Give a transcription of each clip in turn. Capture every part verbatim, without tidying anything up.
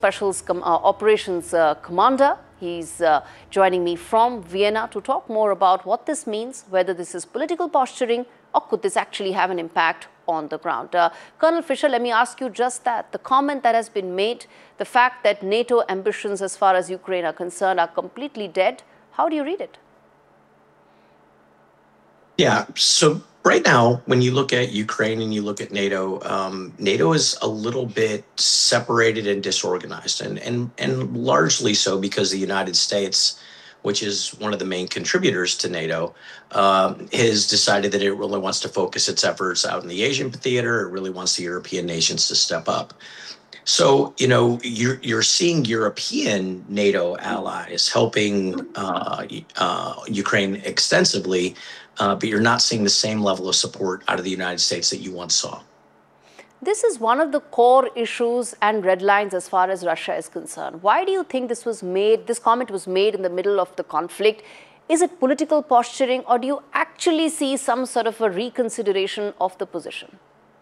Specials com uh, Operations uh, Commander. He's uh, joining me from Vienna to talk more about what this means, whether this is political posturing or could this actually have an impact on the ground. Uh, Colonel Fisher, let me ask you just that. The comment that has been made, the fact that NATO ambitions as far as Ukraine are concerned are completely dead, how do you read it? Yeah, so right now, when you look at Ukraine and you look at NATO, um, NATO is a little bit separated and disorganized, and, and, and largely so because the United States, which is one of the main contributors to NATO, um, has decided that it really wants to focus its efforts out in the Asian theater. It really wants the European nations to step up. So, you know, you're, you're seeing European NATO allies helping uh, uh, Ukraine extensively, uh, but you're not seeing the same level of support out of the United States that you once saw. This is one of the core issues and red lines as far as Russia is concerned. Why do you think this was made, this comment was made in the middle of the conflict? Is it political posturing, or do you actually see some sort of a reconsideration of the position?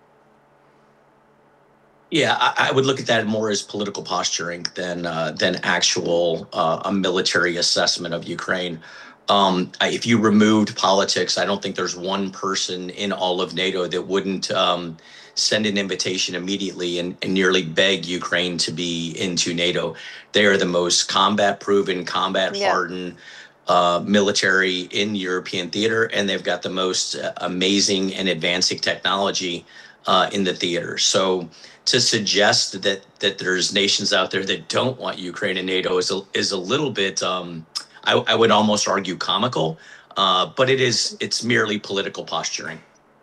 Yeah, I, I would look at that more as political posturing than uh, than actual uh, a military assessment of Ukraine. Um, I, if you removed politics, I don't think there's one person in all of NATO that wouldn't um, send an invitation immediately and, and nearly beg Ukraine to be into NATO. They are the most combat-proven, combat-hardened yeah. uh, military in European theater, and they've got the most uh, amazing and advancing technology uh, in the theater. So to suggest that that there's nations out there that don't want Ukraine in NATO is a, is a little bit, um, I, I would almost argue, comical, uh, but it is it's merely political posturing.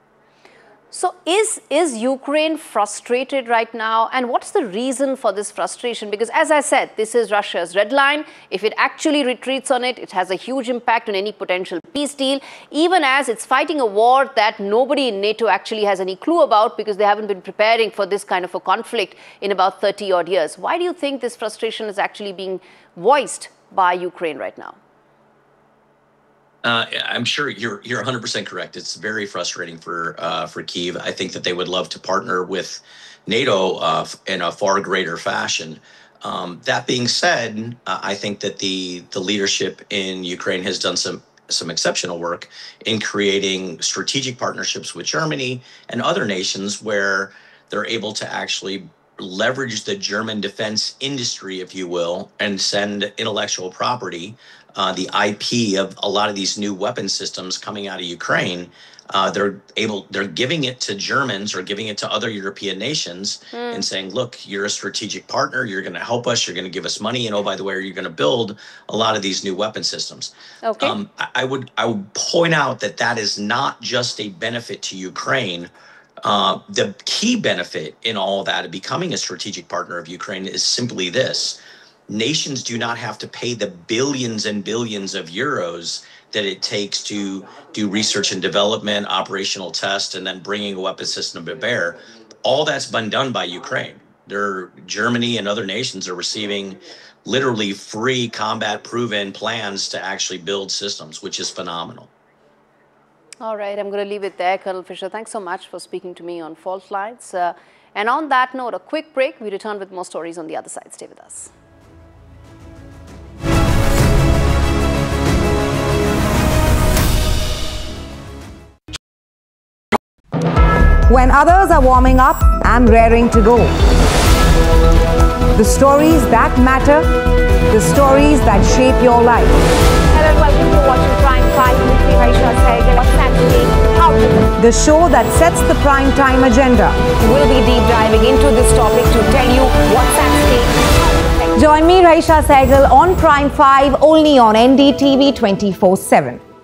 So is, is Ukraine frustrated right now? And what's the reason for this frustration? Because as I said, this is Russia's red line. If it actually retreats on it, it has a huge impact on any potential peace deal, even as it's fighting a war that nobody in NATO actually has any clue about because they haven't been preparing for this kind of a conflict in about thirty odd years. Why do you think this frustration is actually being voiced by Ukraine right now? Uh, I'm sure you're you're one hundred percent correct. It's very frustrating for uh, for Kyiv. I think that they would love to partner with NATO uh, in a far greater fashion. Um, that being said, uh, I think that the the leadership in Ukraine has done some some exceptional work in creating strategic partnerships with Germany and other nations where they're able to actually leverage the German defense industry, if you will, and send intellectual property, uh, the I P of a lot of these new weapon systems coming out of Ukraine. Uh, they're able, they're giving it to Germans or giving it to other European nations mm. and saying, look, you're a strategic partner. You're going to help us. You're going to give us money. And oh, by the way, you're going to build a lot of these new weapon systems. Okay. Um, I, I would, I would point out that that is not just a benefit to Ukraine. Uh, the key benefit in all of that of becoming a strategic partner of Ukraine is simply this. Nations do not have to pay the billions and billions of euros that it takes to do research and development, operational test, and then bringing a weapon system to bear. All that's been done by Ukraine. They're, Germany and other nations are receiving literally free combat-proven plans to actually build systems, which is phenomenal. All right, I'm going to leave it there. Colonel Fisher, thanks so much for speaking to me on Fault Lines. Uh, and on that note, a quick break. We return with more stories on the other side. Stay with us. When others are warming up, I'm raring to go. The stories that matter, the stories that shape your life. Hello and welcome to watching Prime five with me, Raisha Sehgal. What's happening? How to The show that sets the prime time agenda. We'll be deep diving into this topic to tell you what's at stake. Join me, Raisha Sehgal, on Prime five, only on N D T V twenty-four seven.